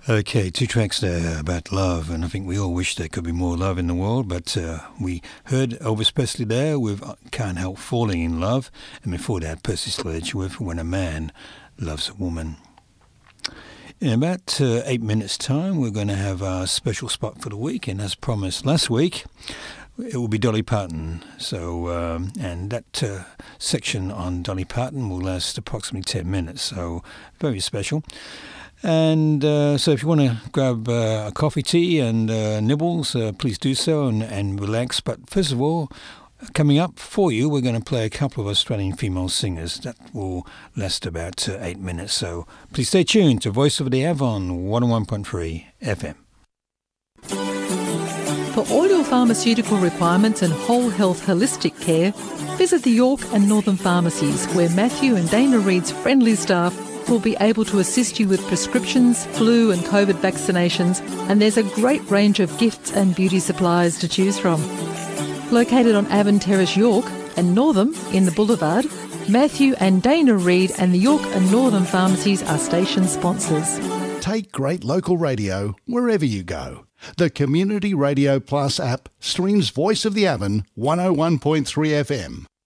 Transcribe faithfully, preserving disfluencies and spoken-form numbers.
Okay, two tracks there about love, and I think we all wish there could be more love in the world, but uh, we heard Elvis Presley there with Can't Help Falling in Love, and before that Percy Sledge with When a Man Loves a Woman. In about uh, eight minutes' time, we're going to have our special spot for the week, and as promised last week, it will be Dolly Parton. So, um, and that uh, section on Dolly Parton will last approximately ten minutes, so very special. And uh, so if you want to grab uh, a coffee, tea and uh, nibbles, uh, please do so and, and relax. But first of all, coming up for you, we're going to play a couple of Australian female singers. That will last about uh, eight minutes. So please stay tuned to Voice of the Avon one oh one point three F M. For all your pharmaceutical requirements and whole health holistic care, visit the York and Northern pharmacies, where Matthew and Dana Reid's friendly staff will be able to assist you with prescriptions, flu and COVID vaccinations, and there's a great range of gifts and beauty supplies to choose from. Located on Avon Terrace, York, and Northam in the Boulevard, Matthew and Dana Reid and the York and Northern pharmacies are station sponsors. Take great local radio wherever you go. The Community Radio Plus app streams Voice of the Avon one oh one point three F M